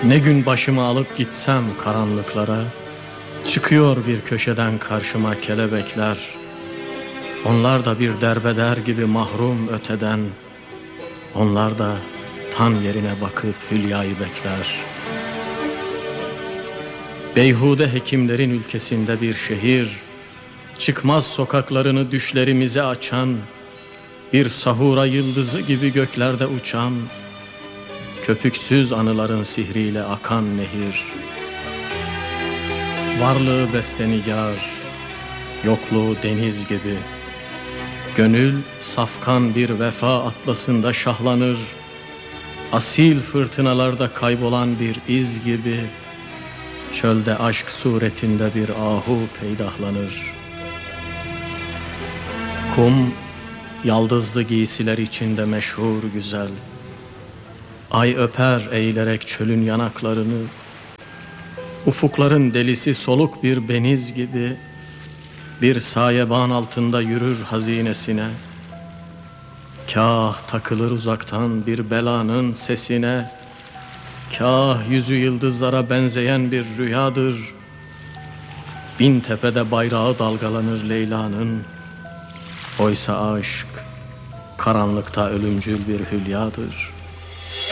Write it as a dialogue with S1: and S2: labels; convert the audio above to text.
S1: Ne gün başımı alıp gitsem karanlıklara, çıkıyor bir köşeden karşıma kelebekler. Onlar da bir derbeder gibi mahrum öteden, onlar da tan yerine bakıp hülyayı bekler. Beyhude hekimlerin ülkesinde bir şehir, çıkmaz sokaklarını düşlerimize açan, bir sahura yıldızı gibi göklerde uçan, köpüksüz anıların sihriyle akan nehir. Varlığı bestenigar, yokluğu deniz gibi, gönül safkan bir vefa atlasında şahlanır, asil fırtınalarda kaybolan bir iz gibi, çölde aşk suretinde bir ahu peydahlanır. Kum, yaldızlı giysiler içinde meşhur güzel, ay öper eğilerek çölün yanaklarını, ufukların delisi soluk bir beniz gibi, bir sayeban altında yürür hazinesine, kâh takılır uzaktan bir belanın sesine, kâh yüzü yıldızlara benzeyen bir rüyadır, bin tepede bayrağı dalgalanır Leyla'nın, oysa aşk karanlıkta ölümcül bir hülyadır.